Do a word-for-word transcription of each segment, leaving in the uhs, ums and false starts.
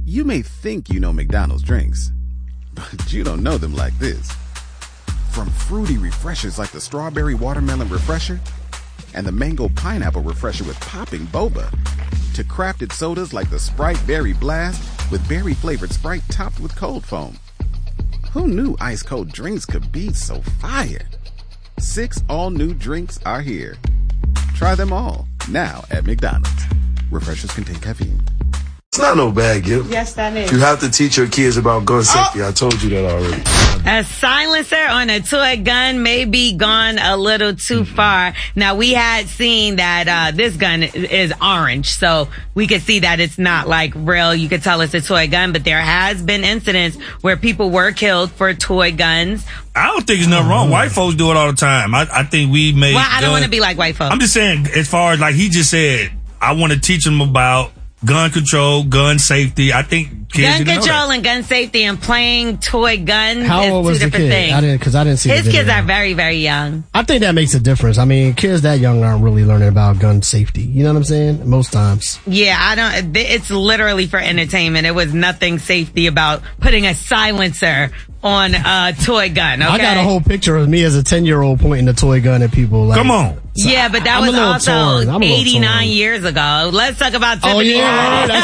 You may think you know McDonald's drinks, but you don't know them like this. From fruity refreshers like the Strawberry Watermelon Refresher and the Mango Pineapple Refresher with popping boba, to crafted sodas like the Sprite Berry Blast with berry-flavored Sprite topped with cold foam. Who knew ice-cold drinks could be so fire? Six all-new drinks are here. Try them all, now at McDonald's. Refreshers contain caffeine. It's not no bad gift. Yes, that is. You have to teach your kids about gun safety. Oh. I told you that already. A silencer on a toy gun may be gone a little too mm-hmm. far. Now, we had seen that uh this gun is orange, so we could see that it's not like real. You could tell it's a toy gun, but there has been incidents where people were killed for toy guns. I don't think there's nothing wrong. White folks do it all the time. I, I think we made... Well, I don't want to be like white folks. I'm just saying, as far as like he just said, I want to teach them about gun control, gun safety. I think kids gun control and gun safety and playing toy guns How is old two was the different kid? things. I didn't, because I didn't see His the video. kids are very, very young. I think that makes a difference. I mean, kids that young aren't really learning about gun safety. You know what I'm saying? Most times. Yeah, I don't. It's literally for entertainment. It was nothing safety about putting a silencer on a toy gun. Okay? I got a whole picture of me as a ten-year-old pointing a toy gun at people. Like, come on. So yeah, but that I'm was also eighty-nine years ago. Let's talk about Tiffany. Oh, yeah, that's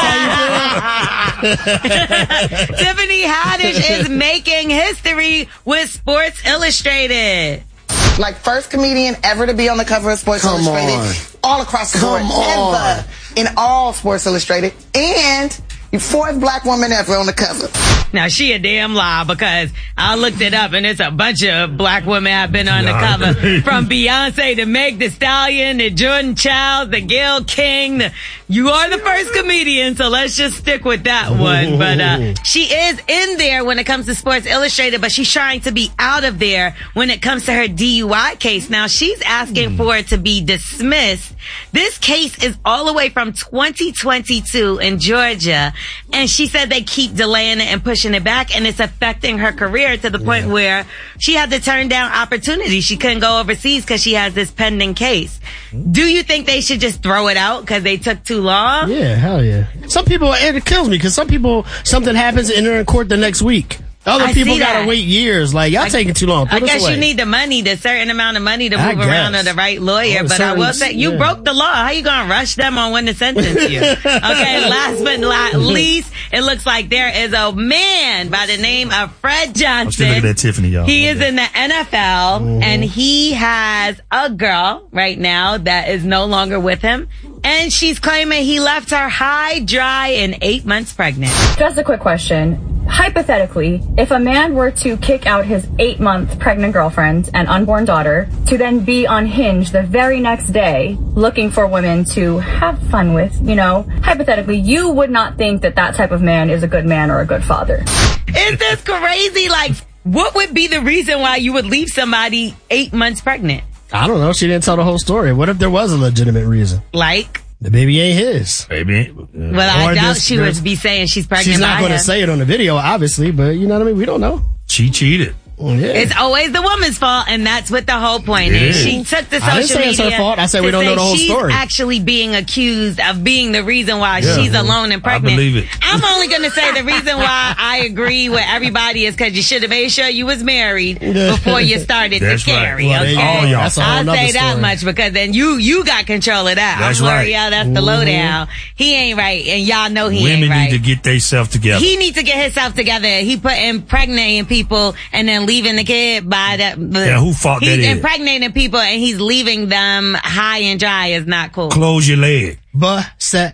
how you feel. Tiffany Haddish is making history with Sports Illustrated. Like, first comedian ever to be on the cover of Sports Come Illustrated. On. All across the Come board. On. Ever. In all Sports Illustrated. And fourth black woman ever on the cover. Now, she a damn lie, because I looked it up and it's a bunch of black women have been on the cover. From Beyonce to Meg Thee Stallion to Jordan Childs to Gayle King. To, you are the first comedian, so let's just stick with that one. But uh she is in there when it comes to Sports Illustrated, but she's trying to be out of there when it comes to her D U I case. Now, she's asking mm. for it to be dismissed. This case is all the way from twenty twenty-two in Georgia, and she said they keep delaying it and pushing it back, and it's affecting her career to the point yeah. where she had to turn down opportunities. She couldn't go overseas because she has this pending case. Do you think they should just throw it out because they took too long? Yeah, hell yeah. Some people, it kills me because some people, something happens and they're in court the next week. Other I people gotta wait years. Like, y'all I, taking too long. Put I guess away. you need the money, the certain amount of money to move I around guess. to the right lawyer. Oh, but certain, I will say, you yeah. broke the law. How you gonna rush them on when to sentence you? Okay, last but not least, it looks like there is a man by the name of Fred Johnson. I'm still looking at Tiffany, y'all. He is in the N F L, mm-hmm. and he has a girl right now that is no longer with him. And she's claiming he left her high, dry, and eight months pregnant. Just a quick question. Hypothetically, if a man were to kick out his eight-month pregnant girlfriend and unborn daughter to then be on Hinge the very next day looking for women to have fun with, you know, hypothetically, you would not think that that type of man is a good man or a good father. Is this crazy? Like, what would be the reason why you would leave somebody eight months pregnant? I don't know. She didn't tell the whole story. What if there was a legitimate reason? Like? The baby ain't his. Baby. Well, I doubt she would be saying she's pregnant. She's not going to say it on the video, obviously, but you know what I mean? We don't know. She cheated. Yeah. It's always the woman's fault, and that's what the whole point it is. is. She took the social I didn't say media. it's her fault. I said we don't know the whole she's story. Actually being accused of being the reason why Yeah. she's alone and pregnant. I believe it. I'm only going to say the reason why I agree with everybody is because you should have made sure you was married before you started That's to carry. Right. Okay? All y'all. That's a whole I'll nother say that story. much because then you you got control of that. That's I'm right. L'Oreal, that's the lowdown. He ain't right, and y'all know he Women ain't right. need to get themselves together. He needs to get himself together. He put impregnating people and then leaving the kid by the. Yeah, who fault he's that is? impregnating people and he's leaving them high and dry is not cool. Close your leg. Vasectomy.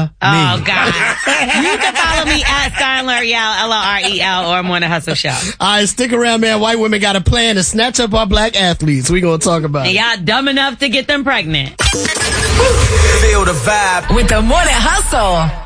Oh, God. You can follow me at Stein L'Oreal, L O R E L, or Morning Hustle Show. All right, stick around, man. White women got a plan to snatch up our black athletes. We gonna talk about And it. y'all dumb enough to get them pregnant. Feel the vibe with the Morning Hustle.